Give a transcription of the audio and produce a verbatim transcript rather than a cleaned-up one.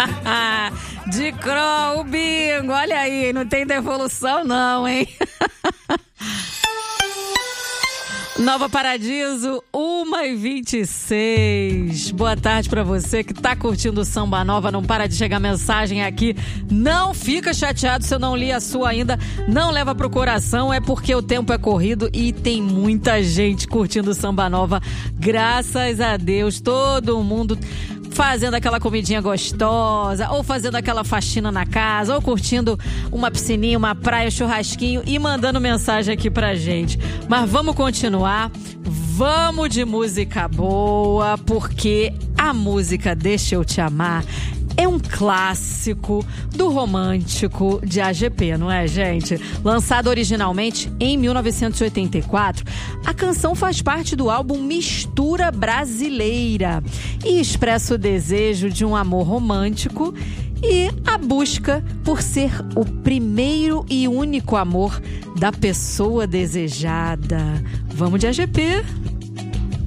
De Kroll, o bingo, olha aí, não tem devolução não, hein? Nova Paradiso, uma e vinte e seis. Boa tarde pra você que tá curtindo o Samba Nova. Não para de chegar mensagem aqui. Não fica chateado se eu não li a sua ainda. Não leva pro coração, é porque o tempo é corrido e tem muita gente curtindo o Samba Nova. Graças a Deus, todo mundo fazendo aquela comidinha gostosa, ou fazendo aquela faxina na casa, ou curtindo uma piscininha, uma praia, churrasquinho e mandando mensagem aqui pra gente. Mas vamos continuar, vamos de música boa, porque a música Deixa Eu Te Amar é um clássico do romântico de A G P, não é, gente? Lançado originalmente em mil novecentos e oitenta e quatro, a canção faz parte do álbum Mistura Brasileira e expressa o desejo de um amor romântico e a busca por ser o primeiro e único amor da pessoa desejada. Vamos de A G P!